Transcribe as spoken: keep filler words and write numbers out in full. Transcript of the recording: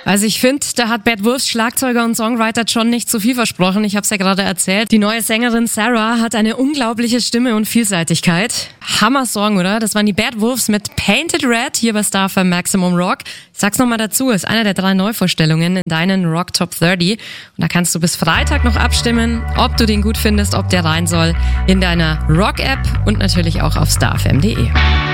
Also ich finde, da hat Bad Wolves Schlagzeuger und Songwriter John nicht zu viel versprochen. Ich habe es ja gerade erzählt. Die neue Sängerin Sarah hat eine unglaubliche Stimme und Vielseitigkeit. Hammer-Song, oder? Das waren die Bad Wolves mit Painted Red hier bei Star F M Maximum Rock. Ich sag's nochmal dazu, ist eine der drei Neuvorstellungen in deinen Rock Top dreißig. Und da kannst du bis Freitag noch abstimmen, ob du den gut findest, ob der rein soll, in deiner Rock-App und natürlich auch auf starfm punkt de.